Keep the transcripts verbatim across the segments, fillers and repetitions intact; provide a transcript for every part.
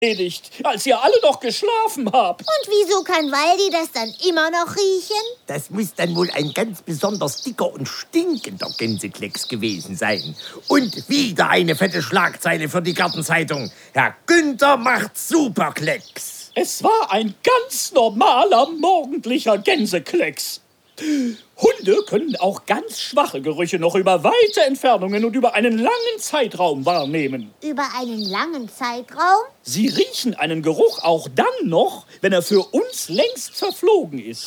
erledigt, als ihr alle noch geschlafen habt. Und wieso kann Waldi das dann immer noch riechen? Das muss dann wohl ein ganz besonders dicker und stinkender Gänseklecks gewesen sein. Und wieder eine fette Schlagzeile für die Gartenzeitung. Herr Günther macht Superklecks. Es war ein ganz normaler morgendlicher Gänseklecks. Hunde können auch ganz schwache Gerüche noch über weite Entfernungen und über einen langen Zeitraum wahrnehmen. Über einen langen Zeitraum? Sie riechen einen Geruch auch dann noch, wenn er für uns längst verflogen ist.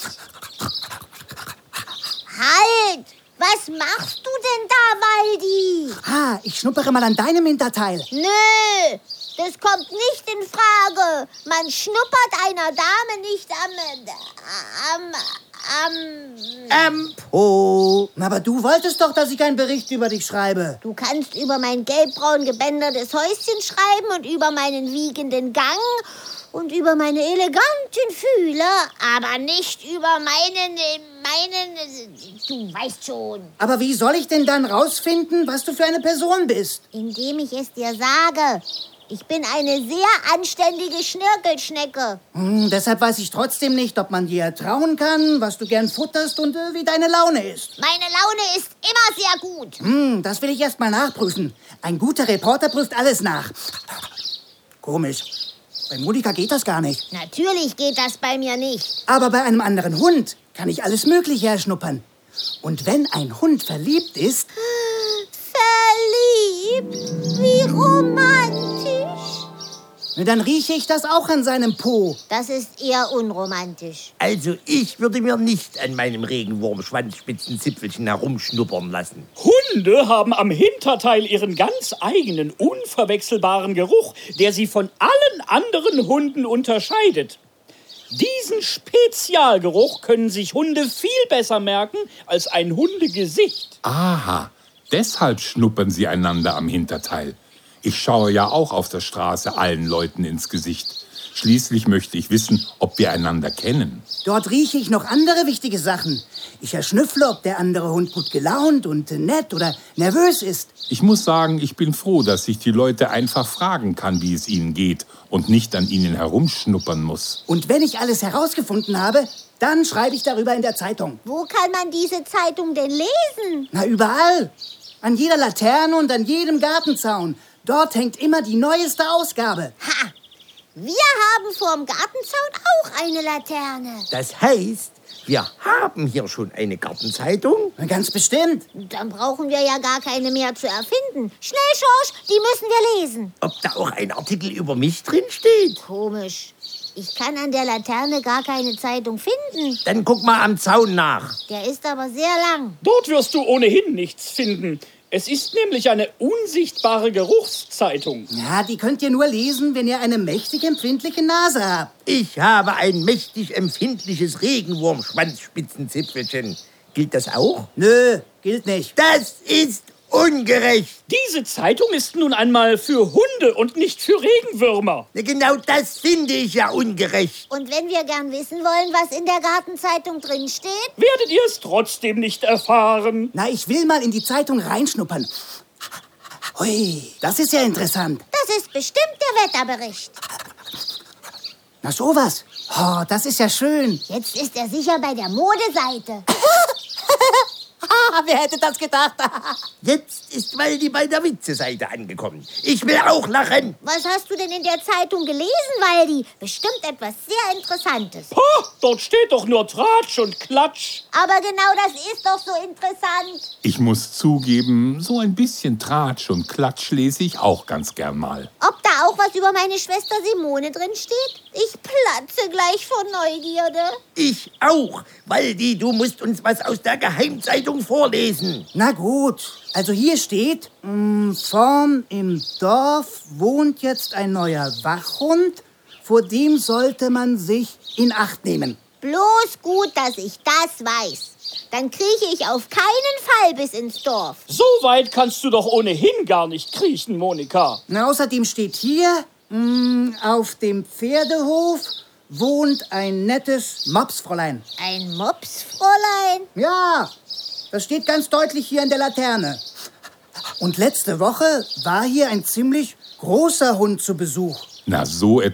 Halt! Was machst du denn da, Waldi? Ah, ich schnuppere mal an deinem Hinterteil. Nö, das kommt nicht in Frage. Man schnuppert einer Dame nicht am... am... am... Am Po. Aber du wolltest doch, dass ich einen Bericht über dich schreibe. Du kannst über mein gelbbraun gebändertes Häuschen schreiben und über meinen wiegenden Gang und über meine eleganten Fühler, aber nicht über meinen, meinen, du weißt schon. Aber wie soll ich denn dann rausfinden, was du für eine Person bist? Indem ich es dir sage. Ich bin eine sehr anständige Schnirkelschnecke. Hm, deshalb weiß ich trotzdem nicht, ob man dir trauen kann, was du gern futterst und äh, wie deine Laune ist. Meine Laune ist immer sehr gut. Hm, das will ich erst mal nachprüfen. Ein guter Reporter prüft alles nach. Komisch. Bei Monika geht das gar nicht. Natürlich geht das bei mir nicht. Aber bei einem anderen Hund kann ich alles Mögliche erschnuppern. Und wenn ein Hund verliebt ist... Verliebt? Wie romantisch. Dann rieche ich das auch an seinem Po. Das ist eher unromantisch. Also ich würde mir nicht an meinem Regenwurm-Schwanzspitzenzipfelchen herumschnuppern lassen. Hunde haben am Hinterteil ihren ganz eigenen, unverwechselbaren Geruch, der sie von allen anderen Hunden unterscheidet. Diesen Spezialgeruch können sich Hunde viel besser merken als ein Hundegesicht. Aha, deshalb schnuppern sie einander am Hinterteil. Ich schaue ja auch auf der Straße allen Leuten ins Gesicht. Schließlich möchte ich wissen, ob wir einander kennen. Dort rieche ich noch andere wichtige Sachen. Ich erschnüffle, ob der andere Hund gut gelaunt und nett oder nervös ist. Ich muss sagen, ich bin froh, dass ich die Leute einfach fragen kann, wie es ihnen geht und nicht an ihnen herumschnuppern muss. Und wenn ich alles herausgefunden habe, dann schreibe ich darüber in der Zeitung. Wo kann man diese Zeitung denn lesen? Na, überall. An jeder Laterne und an jedem Gartenzaun. Dort hängt immer die neueste Ausgabe. Ha! Wir haben vorm Gartenzaun auch eine Laterne. Das heißt, wir haben hier schon eine Gartenzeitung? Na, ganz bestimmt. Dann brauchen wir ja gar keine mehr zu erfinden. Schnell, Schorsch, die müssen wir lesen. Ob da auch ein Artikel über mich drin steht? Komisch. Ich kann an der Laterne gar keine Zeitung finden. Dann guck mal am Zaun nach. Der ist aber sehr lang. Dort wirst du ohnehin nichts finden. Es ist nämlich eine unsichtbare Geruchszeitung. Ja, die könnt ihr nur lesen, wenn ihr eine mächtig empfindliche Nase habt. Ich habe ein mächtig empfindliches Regenwurm-Schwanzspitzenzipfelchen. Gilt das auch? Nö, gilt nicht. Das ist ungerecht. Diese Zeitung ist nun einmal für Hunde und nicht für Regenwürmer. Genau das finde ich ja ungerecht. Und wenn wir gern wissen wollen, was in der Gartenzeitung drin steht? Werdet ihr es trotzdem nicht erfahren? Na, ich will mal in die Zeitung reinschnuppern. Hui, das ist ja interessant. Das ist bestimmt der Wetterbericht. Na sowas. Oh, das ist ja schön. Jetzt ist er sicher bei der Modeseite. Ah, wer hätte das gedacht? Jetzt ist Waldi bei der Witze-Seite angekommen. Ich will auch lachen. Was hast du denn in der Zeitung gelesen, Waldi? Bestimmt etwas sehr Interessantes. Ha, dort steht doch nur Tratsch und Klatsch. Aber genau das ist doch so interessant. Ich muss zugeben, so ein bisschen Tratsch und Klatsch lese ich auch ganz gern mal. Ob da auch was über meine Schwester Simone drin steht? Ich platze gleich vor Neugierde. Ich auch. Waldi, du musst uns was aus der Geheimzeitung vorlesen. Na gut, also hier steht, mh, vorn im Dorf wohnt jetzt ein neuer Wachhund, vor dem sollte man sich in Acht nehmen. Bloß gut, dass ich das weiß. Dann krieche ich auf keinen Fall bis ins Dorf. So weit kannst du doch ohnehin gar nicht kriechen, Monika. Na, außerdem steht hier, mh, auf dem Pferdehof wohnt ein nettes Mopsfräulein. Ein Mopsfräulein? Ja, das steht ganz deutlich hier in der Laterne. Und letzte Woche war hier ein ziemlich großer Hund zu Besuch. Na, so